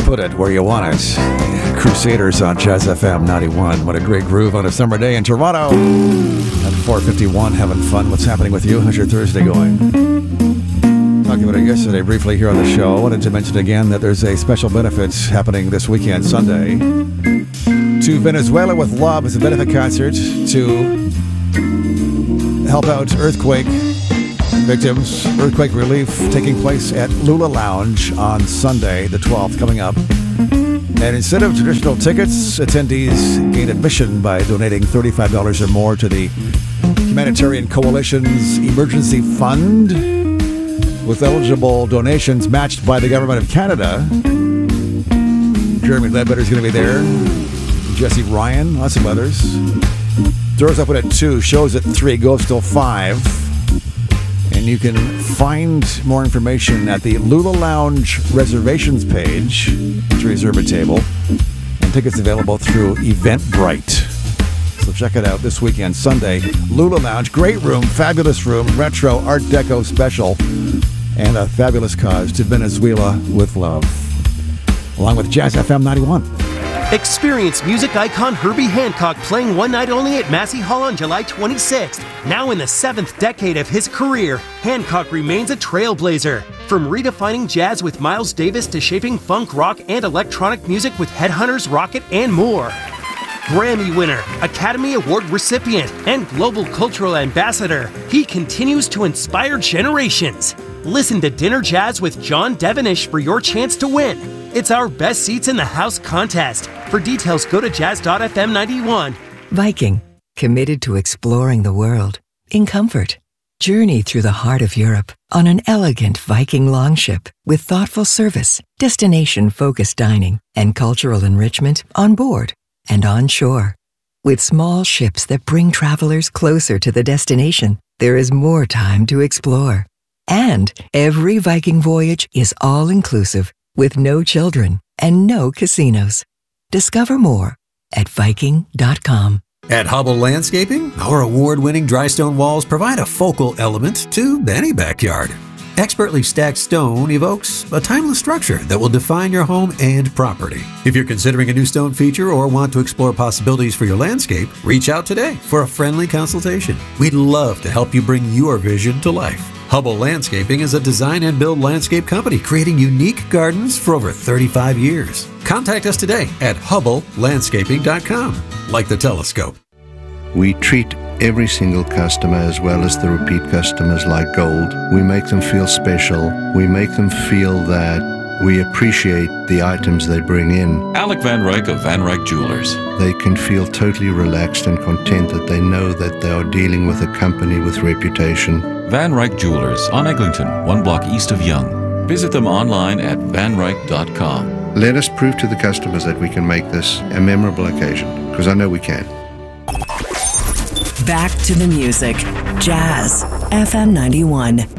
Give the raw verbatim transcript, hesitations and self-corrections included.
put it where you want it. Crusaders on Jazz F M ninety-one. What a great groove on a summer day in Toronto. At four fifty-one, having fun. What's happening with you? How's your Thursday going? Talking about it yesterday briefly here on the show. I wanted to mention again that there's a special benefit happening this weekend, Sunday. To Venezuela with Love is a benefit concert to help out earthquake victims. Earthquake relief taking place at Lula Lounge on Sunday, the twelfth, coming up. And instead of traditional tickets, attendees gain admission by donating thirty-five dollars or more to the Humanitarian Coalition's Emergency Fund, with eligible donations matched by the Government of Canada. Jeremy Ledbetter is going to be there. Jesse Ryan, lots of others. Doors open at two, shows at three, goes till five. And you can find more information at the Lula Lounge reservations page to reserve a table. And tickets available through Eventbrite. So check it out this weekend, Sunday. Lula Lounge, great room, fabulous room, retro Art Deco special, and a fabulous cause to Venezuela with Love. Along with Jazz F M ninety-one. Experience music icon Herbie Hancock playing one night only at Massey Hall on July twenty-sixth. Now in the seventh decade of his career, Hancock remains a trailblazer. From redefining jazz with Miles Davis to shaping funk, rock, and electronic music with Headhunters, Rocket, and more. Grammy winner, Academy Award recipient, and global cultural ambassador, he continues to inspire generations. Listen to Dinner Jazz with John Devenish for your chance to win. It's our Best Seats in the House contest. For details, go to jazz dot f m ninety-one. Viking, committed to exploring the world in comfort. Journey through the heart of Europe on an elegant Viking longship with thoughtful service, destination-focused dining, and cultural enrichment on board and on shore. With small ships that bring travelers closer to the destination, there is more time to explore. And every Viking voyage is all-inclusive, with no children and no casinos. Discover more at viking dot com. At Hubble Landscaping, our award-winning dry stone walls provide a focal element to any backyard. Expertly stacked stone evokes a timeless structure that will define your home and property. If you're considering a new stone feature or want to explore possibilities for your landscape, reach out today for a friendly consultation. We'd love to help you bring your vision to life. Hubble Landscaping is a design and build landscape company creating unique gardens for over thirty-five years. Contact us today at hubble landscaping dot com. Like the telescope. We treat every single customer as well as the repeat customers like gold. We make them feel special. We make them feel that we appreciate the items they bring in. Alec Van Ryk of Van Ryk Jewelers. They can feel totally relaxed and content that they know that they are dealing with a company with reputation. Van Ryk Jewelers on Eglinton, one block east of Yonge. Visit them online at van ryk dot com. Let us prove to the customers that we can make this a memorable occasion, because I know we can. Back to the music. Jazz F M ninety-one.